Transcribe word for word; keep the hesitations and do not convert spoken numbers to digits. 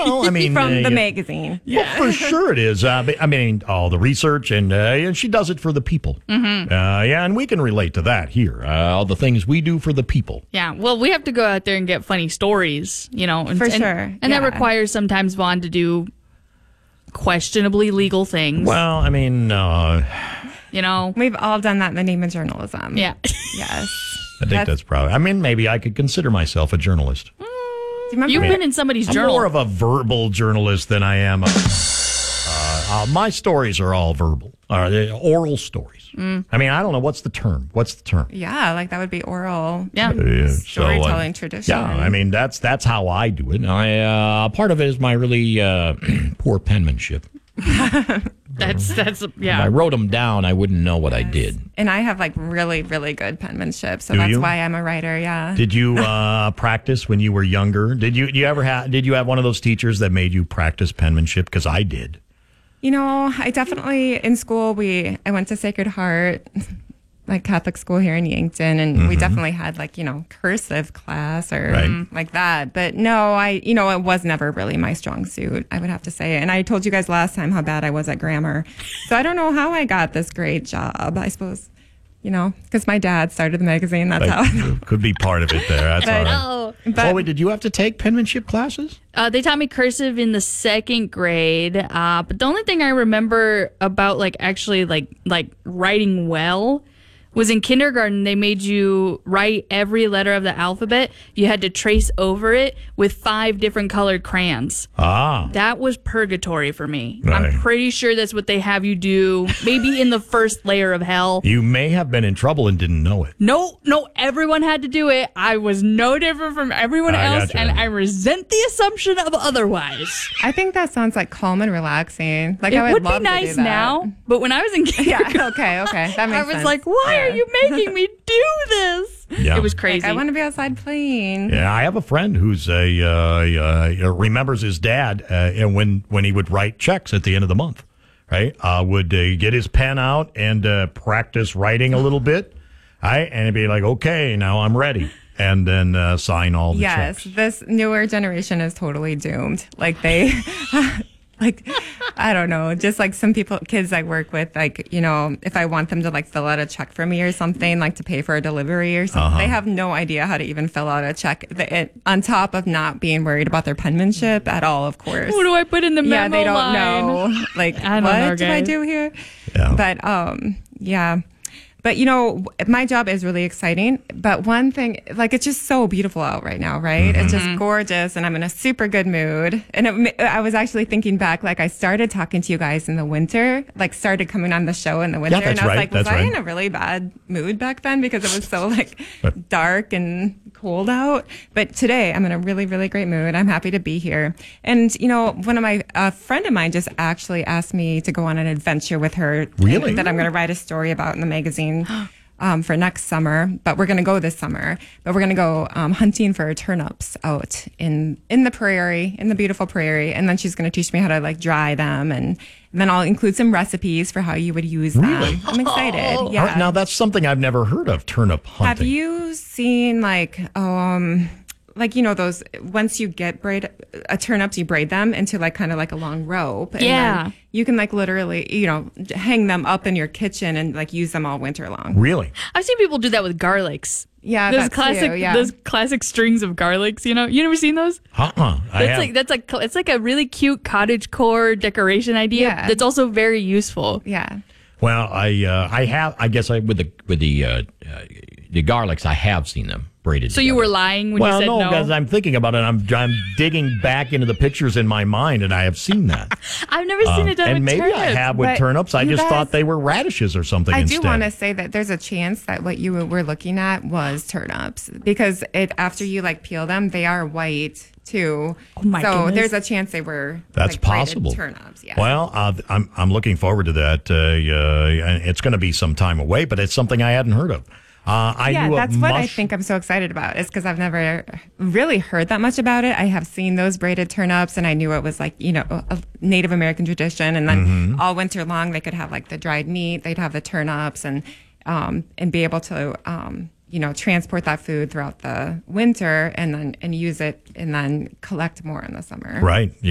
Well, I mean, from uh, the yeah. magazine. Yeah, for sure it is. Uh, but, I mean, all the research, and, uh, and she does it for the people. Mm-hmm. Uh, yeah, and we can relate to that here. Uh, all the things we do for the people. Yeah, well, we have to go out there and get funny stories, you know. And, For and, sure, And yeah. that requires sometimes Vaughn to do questionably legal things, Well, I mean, uh, you know. We've all done that in the name of journalism. Yeah. Yes. I think that's, probably, I mean, maybe I could consider myself a journalist. Do you remember? You've been in somebody's I'm journal. more of a verbal journalist than I am a... Uh, uh, my stories are all verbal, uh, they're oral stories. Mm. I mean, I don't know, what's the term? What's the term? Yeah, like that would be oral. Yeah. Yeah, so, Storytelling uh, tradition. Yeah, I mean, that's that's how I do it. I uh, part of it is my really uh, poor penmanship. That's, that's, If I yeah. wrote them down, I wouldn't know what I did. And I have like really, really good penmanship, so Do that's you? why I'm a writer. Yeah. Did you uh, practice when you were younger? Did you, you ever have? Did you have one of those teachers that made you practice penmanship? Because I did. You know, I definitely in school we I went to Sacred Heart, like Catholic school here in Yankton, and we definitely had like, you know, cursive class or Right. like that. But no, I you know, it was never really my strong suit, I would have to say. And I told you guys last time how bad I was at grammar. So I don't know how I got this great job. I suppose, you know, because my dad started the magazine. That's how I know. Could be part of it there. That's all But- right. Oh. But Oh, wait, did you have to take penmanship classes? Uh, they taught me cursive in the second grade, uh, but the only thing I remember about like actually like like writing well was in kindergarten. They made you write every letter of the alphabet. You had to trace over it with five different colored crayons. Ah. That was purgatory for me. Right. I'm pretty sure that's what they have you do, maybe in the first layer of hell. You may have been in trouble and didn't know it. No, no, everyone had to do it. I was no different from everyone I else, gotcha. and I resent the assumption of otherwise. I think that sounds like calm and relaxing. Like It I would, would be love to do nice that. now, but when I was in kindergarten, Yeah, okay, okay. That makes I was sense. like, why Yeah. are you making me do this? Yeah. It was Like, crazy. I want to be outside playing. Yeah, I have a friend who's a uh, uh, remembers his dad, uh, and when when he would write checks at the end of the month, right? Uh, would uh, get his pen out and uh, practice writing a little bit, right? And he'd be like, "Okay, now I'm ready," and then uh, sign all the Yes, checks. this newer generation is totally doomed. Like they, like, I don't know, just like some people, kids I work with, like, you know, if I want them to like fill out a check for me or something, like to pay for a delivery or something, Uh-huh. they have no idea how to even fill out a check. The- It, on top of not being worried about their penmanship at all, of course. What do I put in the memo Yeah, they don't line? know. Like, I don't what know, do I guys. do here? Yeah. But um, yeah. But you know, my job is really exciting. But one thing, like, it's just so beautiful out right now, right? It's just gorgeous, and I'm in a super good mood. And it, ma- I was actually thinking back, like, I started talking to you guys in the winter, like, started coming on the show in the winter, that's and I was right, like, was that's I right. in a really bad mood back then because it was so like But- dark and cold out? But today, I'm in a really, really great mood. I'm happy to be here. And you know, one of my a friend of mine just actually asked me to go on an adventure with her. Really? That I'm going to write a story about in the magazine. Um, for next summer, but we're going to go this summer. But we're going to go um, hunting for turnips out in in the prairie, in the beautiful prairie, and then she's going to teach me how to like dry them, and, and then I'll include some recipes for how you would use them. Really? I'm excited. All Yeah. right, now that's something I've never heard of. Turnip hunting. Have you seen like um like you know those once you get braid uh, turnips, you braid them into like kind of like a long rope. And Yeah. then you can like literally you know hang them up in your kitchen and like use them all winter long. Really? I've seen people do that with garlics. Yeah, those that classic, too, yeah. those classic strings of garlics. You know, you never seen those? Uh-uh. I That's have. like that's like it's like a really cute cottage core decoration idea. Yeah. That's also very useful. Yeah. Well, I uh, I have. I guess I with the with the uh, uh, the garlics, I have seen them braided. So you together. were lying when well, you said no, no. because I'm thinking about it. I'm I'm digging back into the pictures in my mind, and I have seen that. I've never seen it done and with maybe turnips. I have with But turnips. I you just guys- thought they were radishes or something I instead. do want to say that there's a chance that what you were looking at was turnips because it after you like peel them, they are white too. Oh my so goodness. there's a chance they were That's like, braided possible. turnips. Yeah. Well, uh, I'm I'm looking forward to that. Uh, uh, and it's going to be some time away, but it's something I hadn't heard of. Uh, I yeah, knew that's of what I mush- think I'm so excited about. Is because I've never really heard that much about it. I have seen those braided turnips, and I knew it was like you know a Native American tradition. And then Mm-hmm. all winter long, they could have like the dried meat. They'd have the turnips, and um, and be able to um, you know transport that food throughout the winter, and then and use it, and then collect more in the summer. Right.